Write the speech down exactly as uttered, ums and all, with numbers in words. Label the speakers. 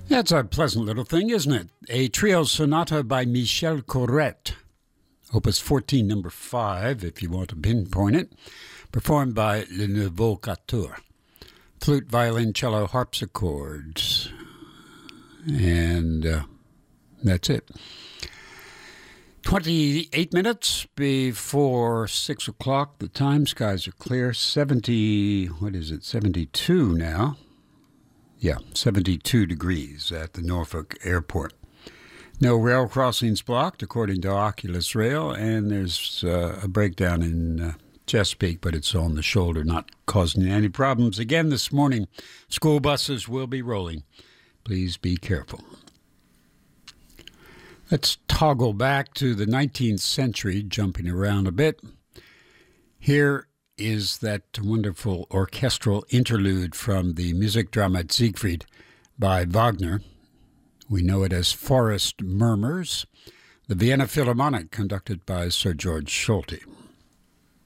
Speaker 1: That's a pleasant little thing, isn't it? A trio sonata by Michel Corrette, Opus fourteen, number five, if you want to pinpoint it, performed by Le Nouveau Quatuor. Flute, violin, cello, harpsichords. And uh, that's it. twenty-eight minutes before six o'clock. The time, skies are clear. seventy, what is it, seventy-two now. Yeah, seventy-two degrees at the Norfolk Airport. No rail crossings blocked, according to Oculus Rail, and there's uh, a breakdown in uh, Chesapeake, but it's on the shoulder, not causing any problems. Again, this morning, school buses will be rolling. Please be careful. Let's toggle back to the nineteenth century, jumping around a bit. Here is that wonderful orchestral interlude from the Musikdrama Siegfried by Wagner. We know it as Forest Murmurs, the Vienna Philharmonic, conducted by Sir George Solti.